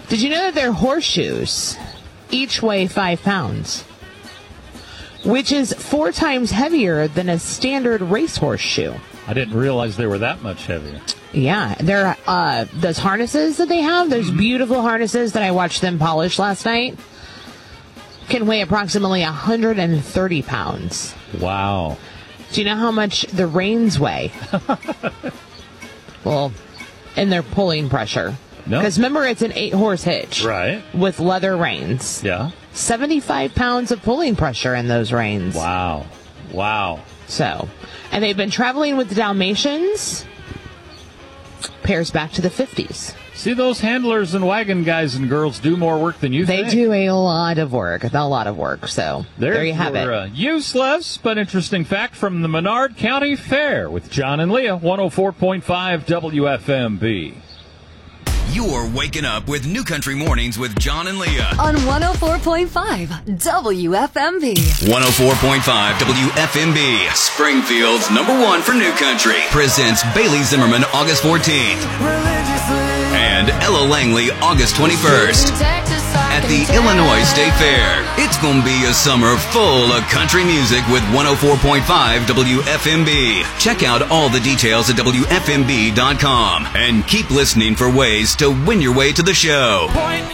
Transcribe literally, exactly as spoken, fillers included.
Did you know that their horseshoes each weigh five pounds? Which is four times heavier than a standard race horseshoe. I didn't realize they were that much heavier. Yeah, they're, uh, those harnesses that they have, those beautiful harnesses that I watched them polish last night, can weigh approximately one hundred thirty pounds. Wow. Do you know how much the reins weigh? Well, and their pulling pressure. No. Because remember, it's an eight-horse hitch. Right. With leather reins. Yeah. seventy-five pounds of pulling pressure in those reins. Wow. Wow. So, and they've been traveling with the Dalmatians. Pairs back to the fifties. See, those handlers and wagon guys and girls do more work than you they think. They do a lot of work. A lot of work. So, there, there you have it. A useless but interesting fact from the Menard County Fair with John and Leah, one oh four point five W F M B. You're waking up with New Country Mornings with John and Leah on one oh four point five W F M B. one oh four point five W F M B, Springfield's number one for New Country, presents Bailey Zimmerman August fourteenth and Ella Langley August twenty-first at the Illinois State Fair. It's gonna be a summer full of country music with one oh four point five W F M B. Check out all the details at W F M B dot com and keep listening for ways to win your way to the show.